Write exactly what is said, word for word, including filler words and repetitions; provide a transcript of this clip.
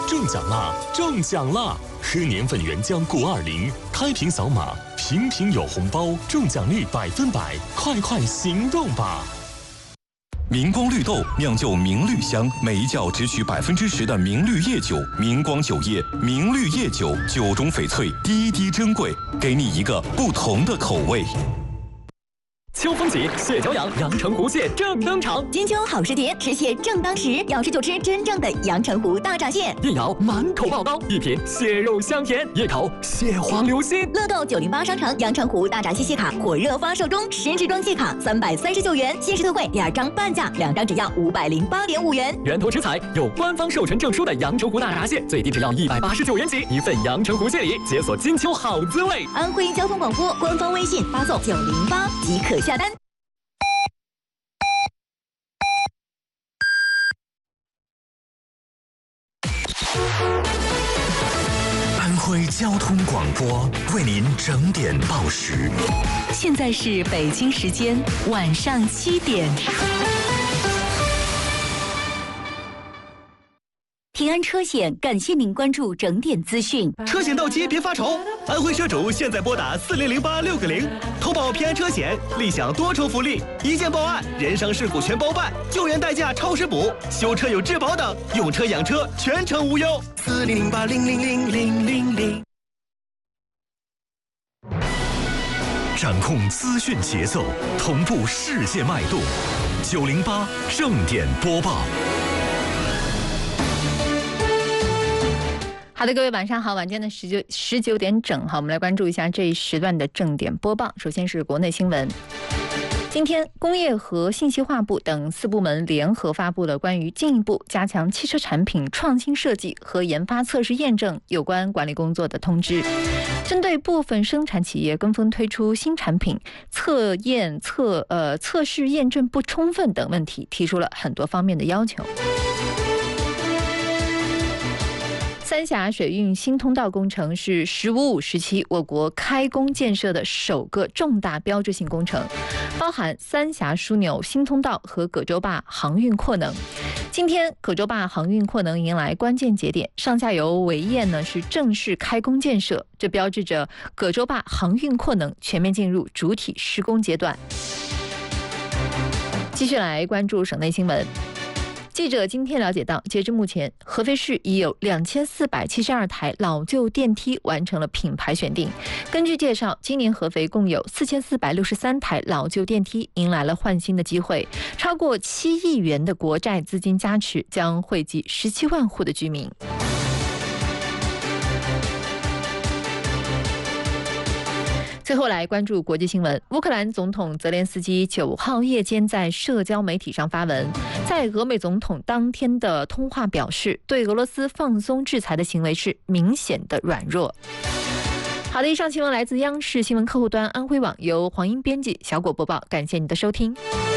中奖啦！中奖啦！喝年份原浆钴二零，开瓶扫码，瓶瓶有红包，中奖率百分百，快快行动吧！ 明光绿豆酿就明绿香，每一窖只取百分之十的明绿叶酒。明光酒业明绿叶酒，酒中翡翠，滴滴珍贵，给你一个不同的口味。 秋风起，蟹脚痒，阳澄湖蟹正登场。 金秋好时节，吃蟹正当时，要吃就吃真正的阳澄湖大闸蟹。 一咬满口爆刀，一品蟹肉香甜，一口蟹黄流心。 乐购九零八商城阳澄湖大闸蟹蟹卡火热发售中，十支装蟹卡三百三十九元，限时特惠两张半价，两张只要五百零八点五元。 源头食材有官方授权证书的阳澄湖大闸蟹，最低只要一百八十九元起，一份阳澄湖蟹礼，解锁金秋好滋味。 安徽交通广播官方微信发送九零八即可下单。 安徽交通广播为您整点报时。 现在是北京时间晚上七点。平安车险感谢您关注整点资讯。 车险到期别发愁，安徽车主现在拨打四零零八六个零，投保平安车险，立享多重福利：一件报案，人伤事故全包办，救援代驾超时补，修车有质保等，用车养车全程无忧。四零零八零零零零零零。 掌控资讯节奏，同步世界脉动。九零八正点播报。 好的，各位晚上好，晚间的十九十九点整，好，我们来关注一下这一时段的正点播报。首先是国内新闻。今天，工业和信息化部等四部门联合发布了关于进一步加强汽车产品创新设计和研发测试验证有关管理工作的通知。针对部分生产企业跟风推出新产品，测验测呃测试验证不充分等问题，提出了很多方面的要求。三峡水运新通道工程是“十五五”时期我国开工建设的首个重大标志性工程，包含三峡枢纽新通道和葛洲坝航运扩能。今天，葛洲坝航运扩能迎来关键节点，上下游围堰呢是正式开工建设，这标志着葛洲坝航运扩能全面进入主体施工阶段。继续来关注省内新闻。记者今天了解到，截至目前，合肥市已有两千四百七十二台老旧电梯完成了品牌选定。根据介绍，今年合肥共有四千四百六十三台老旧电梯迎来了换新的机会，超过七亿元的国债资金加持，将惠及十七万户的居民。最后来关注国际新闻。乌克兰总统泽连斯基九号夜间在社交媒体上发文，在俄美总统当天的通话表示，对俄罗斯放松制裁的行为是明显的软弱。好的，以上新闻来自央视新闻客户端安徽网，由黄英编辑，小果播报，感谢你的收听。